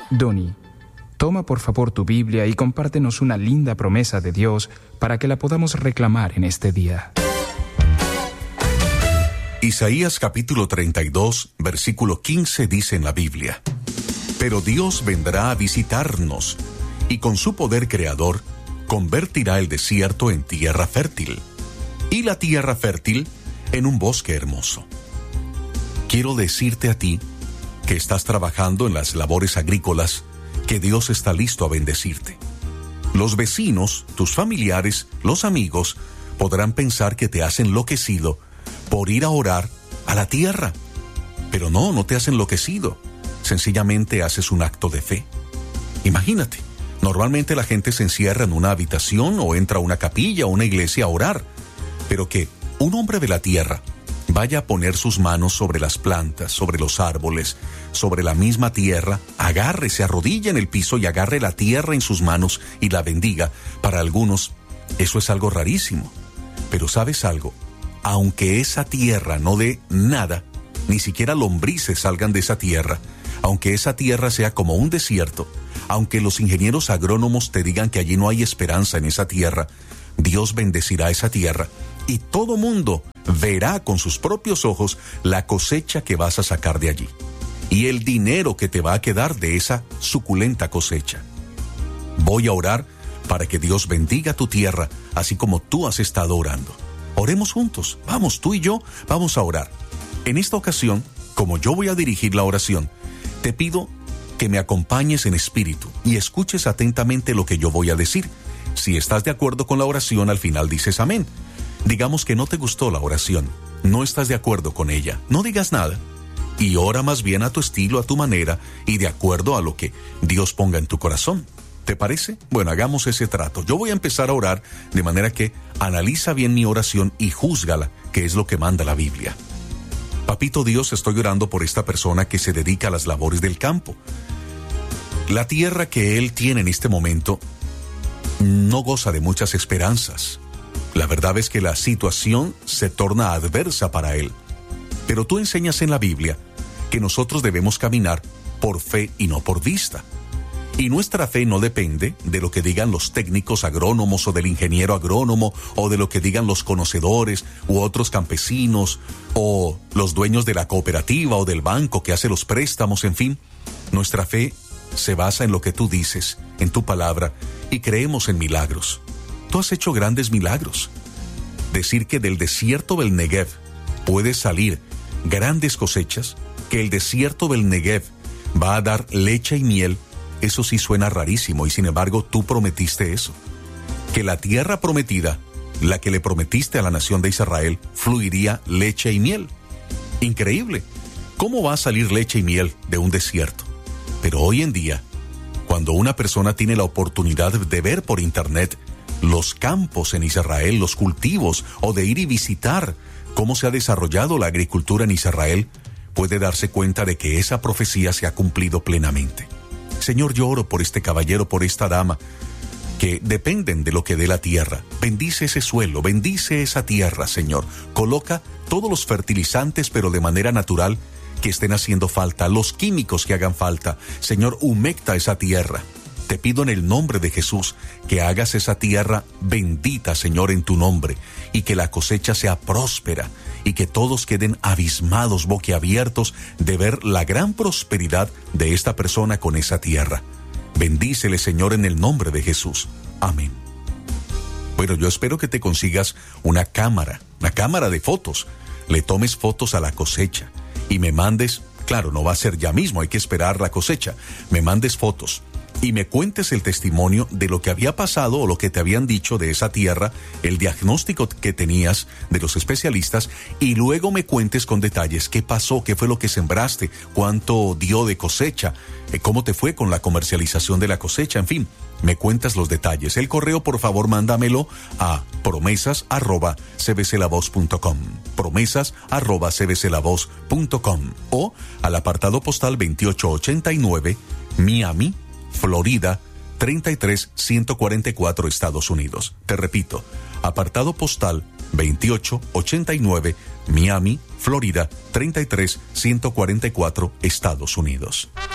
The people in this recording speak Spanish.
Donnie, toma por favor tu Biblia y compártenos una linda promesa de Dios para que la podamos reclamar en este día. Isaías capítulo 32, versículo 15 dice en la Biblia: Pero Dios vendrá a visitarnos, y con su poder creador convertirá el desierto en tierra fértil, y la tierra fértil en un bosque hermoso. Quiero decirte a ti que estás trabajando en las labores agrícolas, que Dios está listo a bendecirte. Los vecinos, tus familiares, los amigos, podrán pensar que te has enloquecido por ir a orar a la tierra. Pero no te has enloquecido. Sencillamente haces un acto de fe. Imagínate, normalmente la gente se encierra en una habitación o entra a una capilla o una iglesia a orar. Pero que un hombre de la tierra vaya a poner sus manos sobre las plantas, sobre los árboles, sobre la misma tierra, agarre, se arrodilla en el piso y agarre la tierra en sus manos y la bendiga. Para algunos, eso es algo rarísimo. Pero ¿sabes algo? Aunque esa tierra no dé nada, ni siquiera lombrices salgan de esa tierra, aunque esa tierra sea como un desierto, aunque los ingenieros agrónomos te digan que allí no hay esperanza en esa tierra, Dios bendecirá esa tierra y todo mundo verá con sus propios ojos la cosecha que vas a sacar de allí y el dinero que te va a quedar de esa suculenta cosecha. Voy a orar para que Dios bendiga tu tierra, así como tú has estado orando. Oremos juntos. Vamos, tú y yo, vamos a orar. En esta ocasión, como yo voy a dirigir la oración, te pido que me acompañes en espíritu y escuches atentamente lo que yo voy a decir. Si estás de acuerdo con la oración, al final dices amén. Digamos que no te gustó la oración, no estás de acuerdo con ella, no digas nada y ora más bien a tu estilo, a tu manera y de acuerdo a lo que Dios ponga en tu corazón. ¿Te parece? Bueno, hagamos ese trato. Yo voy a empezar a orar de manera que analiza bien mi oración y júzgala, que es lo que manda la Biblia. Papito Dios, estoy orando por esta persona que se dedica a las labores del campo. La tierra que él tiene en este momento no goza de muchas esperanzas. La verdad es que la situación se torna adversa para él. Pero tú enseñas en la Biblia que nosotros debemos caminar por fe y no por vista. Y nuestra fe no depende de lo que digan los técnicos agrónomos o del ingeniero agrónomo o de lo que digan los conocedores u otros campesinos o los dueños de la cooperativa o del banco que hace los préstamos, en fin. Nuestra fe se basa en lo que tú dices, en tu palabra, y creemos en milagros. Tú has hecho grandes milagros. Decir que del desierto del Negev puede salir grandes cosechas, que el desierto del Negev va a dar leche y miel, eso sí suena rarísimo y sin embargo tú prometiste eso. Que la tierra prometida, la que le prometiste a la nación de Israel, fluiría leche y miel. Increíble. ¿Cómo va a salir leche y miel de un desierto? Pero hoy en día, cuando una persona tiene la oportunidad de ver por internet los campos en Israel, los cultivos, o de ir y visitar cómo se ha desarrollado la agricultura en Israel, puede darse cuenta de que esa profecía se ha cumplido plenamente. Señor, yo oro por este caballero, por esta dama, que dependen de lo que dé la tierra. Bendice ese suelo, bendice esa tierra, Señor. Coloca todos los fertilizantes, pero de manera natural, que estén haciendo falta, los químicos que hagan falta. Señor, humecta esa tierra. Te pido en el nombre de Jesús que hagas esa tierra bendita, Señor, en tu nombre, y que la cosecha sea próspera, y que todos queden abismados, boquiabiertos, de ver la gran prosperidad de esta persona con esa tierra. Bendícele, Señor, en el nombre de Jesús. Amén. Bueno, yo espero que te consigas una cámara de fotos. Le tomes fotos a la cosecha y me mandes, claro, no va a ser ya mismo, hay que esperar la cosecha, me mandes fotos y me cuentes el testimonio de lo que había pasado o lo que te habían dicho de esa tierra, el diagnóstico que tenías de los especialistas, y luego me cuentes con detalles qué pasó, qué fue lo que sembraste, cuánto dio de cosecha, cómo te fue con la comercialización de la cosecha, en fin, me cuentas los detalles. El correo, por favor, mándamelo a promesas@cbclavoz.com, promesas@cbclavoz.com, o al apartado postal 2889, Miami, Florida, 33144, Estados Unidos. Te repito, apartado postal 2889, Miami, Florida, 33144, Estados Unidos.